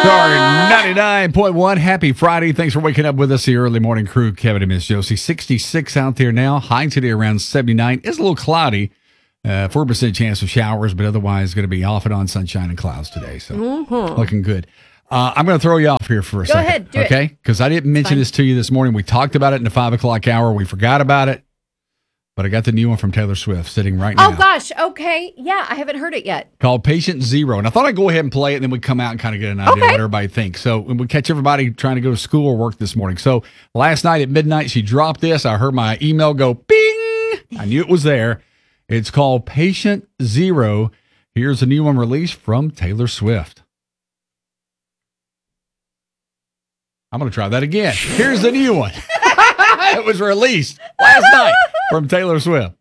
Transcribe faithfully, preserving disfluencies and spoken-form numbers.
Star ninety-nine point one. Happy Friday. Thanks for waking up with us, the early morning crew. Kevin and Miss Josie. sixty-six out there now. High today around seventy-nine. It's a little cloudy. Uh, four percent chance of showers, but otherwise going to be off and on sunshine and clouds today. So Mm-hmm. looking good. Uh, I'm going to throw you off here for a Go second. ahead, do it. okay? Because I didn't mention Fine. this to you this morning. We talked about it in the five o'clock hour. We forgot about it. But I got the new one from Taylor Swift sitting right now. Oh, gosh. Okay. Yeah, I haven't heard it yet. Called Patient Zero. And I thought I'd go ahead and play it, and then we'd come out and kind of get an idea Okay. of what everybody thinks. So we catch everybody trying to go to school or work this morning. So last night at midnight, she dropped this. I heard my email go bing. I knew it was there. It's called Patient Zero. Here's a new one released from Taylor Swift. I'm going to try that again. Here's the new one. It was released last night from Taylor Swift.